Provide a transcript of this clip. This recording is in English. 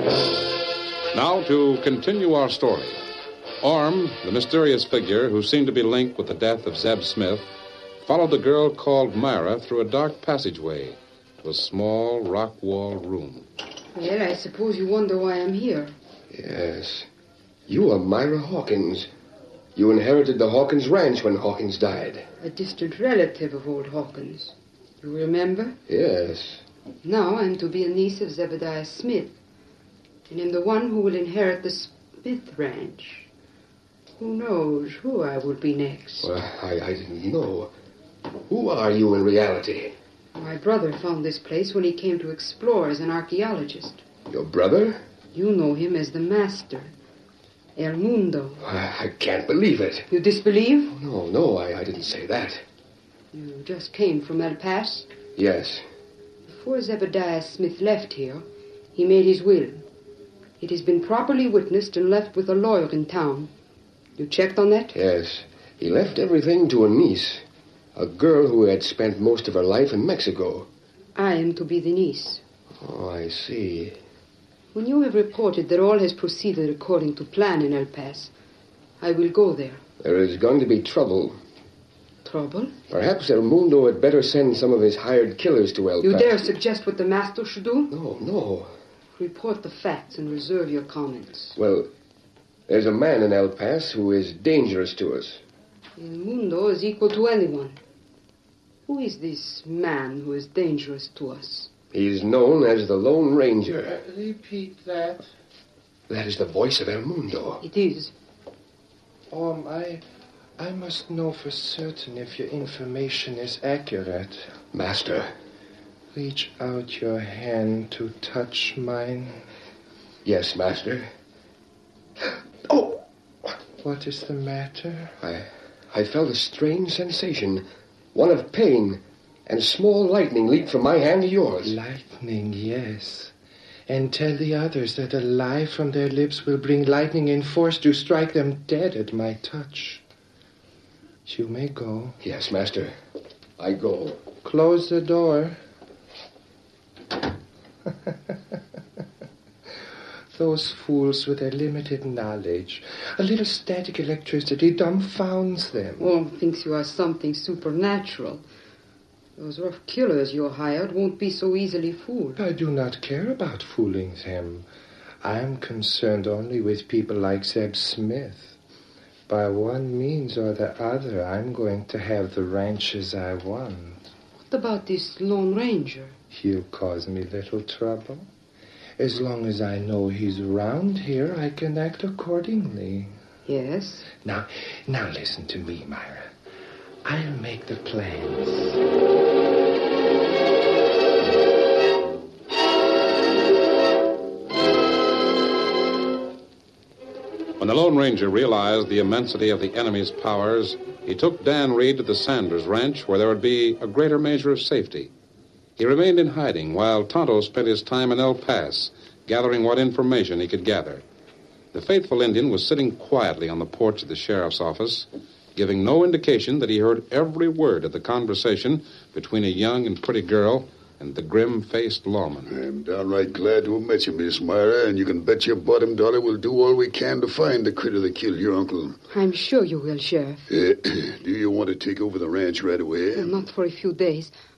Now to continue our story. Orm, the mysterious figure who seemed to be linked with the death of Zeb Smith, followed the girl called Myra through a dark passageway to a small rock-walled room. Well, I suppose you wonder why I'm here. Yes. You are Myra Hawkins. You inherited the Hawkins Ranch when Hawkins died. A distant relative of old Hawkins. You remember? Yes. Now I'm to be a niece of Zebediah Smith. And I'm the one who will inherit the Smith Ranch. Who knows who I will be next? Well, I didn't know. Who are you in reality? My brother found this place when he came to explore as an archaeologist. Your brother? You know him as the Master. El Mundo. I can't believe it. You disbelieve? No, I didn't say that. You just came from El Paso? Yes. Before Zebediah Smith left here, he made his will. It has been properly witnessed and left with a lawyer in town. You checked on that? Yes. He left everything to a niece, a girl who had spent most of her life in Mexico. I am to be the niece. Oh, I see. When you have reported that all has proceeded according to plan in El Paso, I will go there. There is going to be trouble. Trouble? Perhaps El Mundo had better send some of his hired killers to El Paso. You dare suggest what the Master should do? No. Report the facts and reserve your comments. Well, there's a man in El Paso who is dangerous to us. El Mundo is equal to anyone. Who is this man who is dangerous to us? He's known as the Lone Ranger. Repeat that. That is the voice of El Mundo. It is. I must know for certain if your information is accurate. Master. Reach out your hand to touch mine. Yes, Master. Oh! What is the matter? I felt a strange sensation, one of pain, and small lightning leaped from my hand to yours. Lightning, yes. And tell the others that a lie from their lips will bring lightning in force to strike them dead at my touch. You may go. Yes, Master. I go. Close the door. Those fools with their limited knowledge. A little static electricity dumbfounds them. Orm thinks you are something supernatural. Those rough killers you hired won't be so easily fooled. I do not care about fooling them. I am concerned only with people like Zeb Smith. By one means or the other, I'm going to have the ranches I want. What about this Lone Ranger? He'll cause me little trouble. As long as I know he's around here, I can act accordingly. Yes? Now listen to me, Myra. I'll make the plans. When the Lone Ranger realized the immensity of the enemy's powers, he took Dan Reed to the Sanders Ranch, where there would be a greater measure of safety. He remained in hiding while Tonto spent his time in El Paso, gathering what information he could gather. The faithful Indian was sitting quietly on the porch of the sheriff's office, giving no indication that he heard every word of the conversation between a young and pretty girl and the grim-faced lawman. I'm downright glad to have met you, Miss Myra, and you can bet your bottom dollar we'll do all we can to find the critter that killed your uncle. I'm sure you will, Sheriff. Do you want to take over the ranch right away? Not for a few days.